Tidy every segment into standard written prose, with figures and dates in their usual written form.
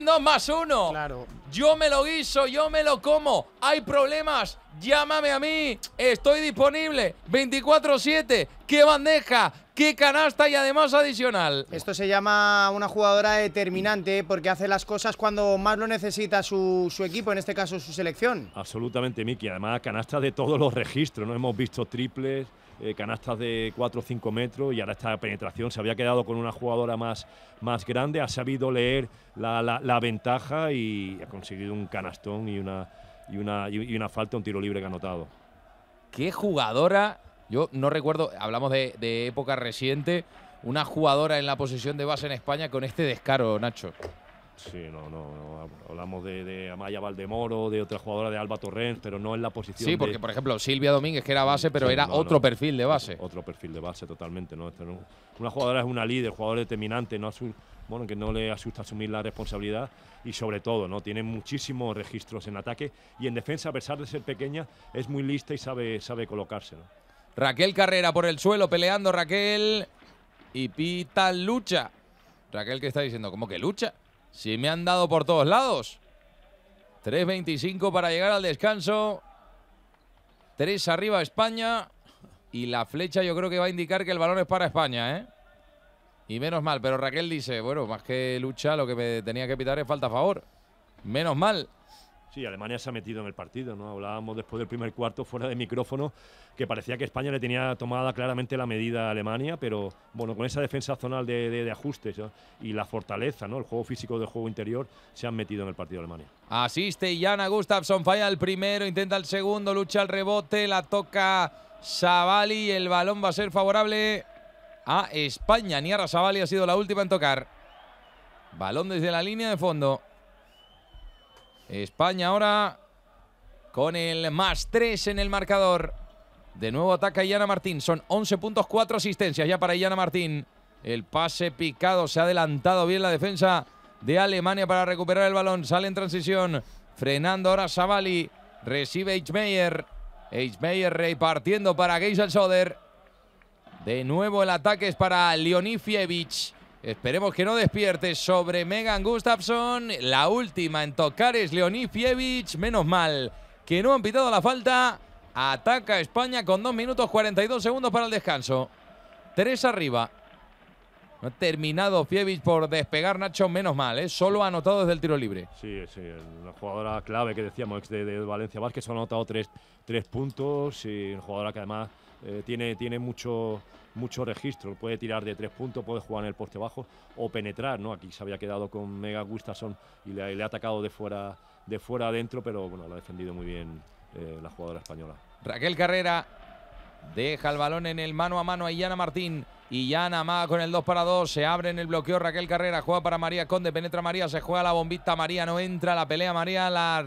2+1. Claro. Yo me lo guiso, yo me lo como. Hay problemas, llámame a mí. Estoy disponible 24/7. ¡Qué bandeja! ¡Qué canasta! Y además adicional. Esto se llama una jugadora determinante porque hace las cosas cuando más lo necesita su equipo, en este caso su selección. Absolutamente, Miki. Además, canastas de todos los registros, ¿no? Hemos visto triples, canastas de 4 o 5 metros y ahora esta penetración. Se había quedado con una jugadora más grande, ha sabido leer la ventaja y ha conseguido un canastón y una falta, un tiro libre que ha anotado. ¡Qué jugadora! Yo no recuerdo, hablamos de época reciente, una jugadora en la posición de base en España con este descaro, Nacho. Sí, no. Hablamos de Amaya Valdemoro, de otra jugadora de Alba Torrens, pero no en la posición. Sí, porque por ejemplo Silvia Domínguez, que era base, pero sí, era otro perfil de base. Otro perfil de base, totalmente, ¿no? Una jugadora es una líder, jugador determinante, que no le asusta asumir la responsabilidad y sobre todo, ¿no? Tiene muchísimos registros en ataque y en defensa, a pesar de ser pequeña, es muy lista y sabe colocarse, ¿no? Raquel Carrera por el suelo, peleando Raquel. Y pita lucha. Raquel, ¿qué está diciendo? ¿Cómo que lucha? Si me han dado por todos lados. 3:25 para llegar al descanso. 3 arriba España. Y la flecha yo creo que va a indicar que el balón es para España, ¿eh? Y menos mal, pero Raquel dice, bueno, más que lucha, lo que me tenía que pitar es falta a favor. Menos mal. Sí, Alemania se ha metido en el partido, ¿no? Hablábamos después del primer cuarto, fuera de micrófono, que parecía que España le tenía tomada claramente la medida a Alemania, pero bueno, con esa defensa zonal de ajustes, ¿no? Y la fortaleza, ¿no? El juego físico del juego interior, se han metido en el partido de Alemania. Asiste Jana Gustafsson, falla el primero, intenta el segundo, lucha el rebote, la toca Savali y el balón va a ser favorable a España. Niara Savali ha sido la última en tocar. Balón desde la línea de fondo. España ahora con el +3 en el marcador. De nuevo ataca Iana Martín. Son 11 puntos, 4 asistencias ya para Iana Martín. El pase picado. Se ha adelantado bien la defensa de Alemania para recuperar el balón. Sale en transición. Frenando ahora Savali. Recibe Eichmeyer. Eichmeyer repartiendo para Geisel Soder. De nuevo el ataque es para Leonifievich. Esperemos que no despierte sobre Megan Gustafsson. La última en tocar es Leonifievich. Menos mal que no han pitado la falta. Ataca España con 2 minutos 42 segundos para el descanso. 3 arriba. No ha terminado Fievich por despegar, Nacho. Menos mal, ¿eh? Solo ha anotado desde el tiro libre. Sí, una jugadora clave que decíamos, ex de Valencia Vázquez, ha anotado 3 puntos. Y una jugadora que además tiene mucho registro, puede tirar de 3 puntos, puede jugar en el poste bajo o penetrar, ¿no? Aquí se había quedado con Megan Gustafsson y le ha atacado de fuera adentro, pero bueno, lo ha defendido muy bien la jugadora española. Raquel Carrera deja el balón en el mano a mano a Iana Martín. Y Iana amaga con el 2 para 2. Se abre en el bloqueo Raquel Carrera. Juega para María Conde. Penetra María. Se juega la bombita. María no entra. La pelea María.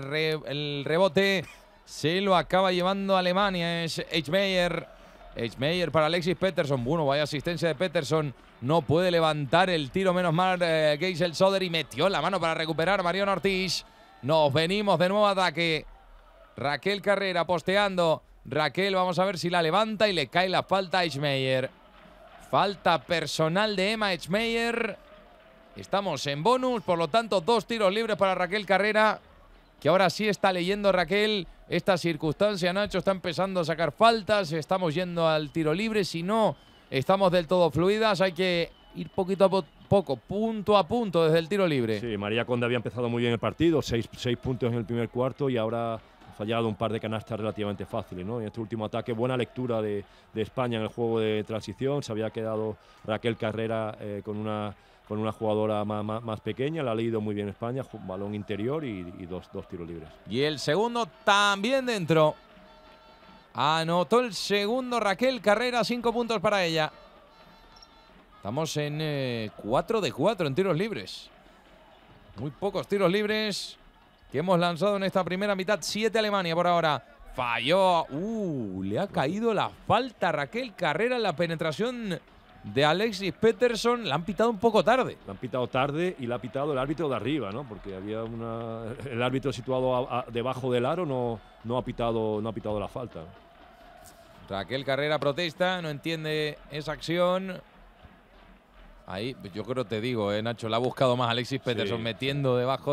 El rebote se lo acaba llevando Alemania. Es Eichmeyer. Eichmeyer para Alexis Pettersson. Bueno, vaya asistencia de Pettersson. No puede levantar el tiro. Menos mal Geisel Soder. Y metió la mano para recuperar Mariano Ortiz. Nos venimos de nuevo a ataque. Raquel Carrera posteando. Raquel, vamos a ver si la levanta y le cae la falta a Eichmeyer. Falta personal de Emma Eichmeyer. Estamos en bonus, por lo tanto 2 tiros libres para Raquel Carrera, que ahora sí está leyendo Raquel esta circunstancia. Nacho está empezando a sacar faltas, estamos yendo al tiro libre, si no estamos del todo fluidas, hay que ir poquito a poco, punto a punto desde el tiro libre. Sí, María Conde había empezado muy bien el partido, 6 puntos en el primer cuarto y ahora ha fallado un par de canastas relativamente fáciles, ¿no? En este último ataque, buena lectura de España en el juego de transición. Se había quedado Raquel Carrera con una jugadora más pequeña. La ha leído muy bien España, balón interior y dos tiros libres. Y el segundo también dentro. Anotó el segundo Raquel Carrera, 5 puntos para ella. Estamos en 4 de 4 en tiros libres. Muy pocos tiros libres que hemos lanzado en esta primera mitad. 7 Alemania por ahora. Falló. Le ha caído la falta a Raquel Carrera en la penetración de Alexis Pettersson. La han pitado un poco tarde. La han pitado tarde y la ha pitado el árbitro de arriba, ¿no? Porque había el árbitro situado debajo del aro no ha pitado la falta. Raquel Carrera protesta, no entiende esa acción. Ahí, yo creo, te digo, Nacho, la ha buscado más Alexis Peterson, Sí. metiendo debajo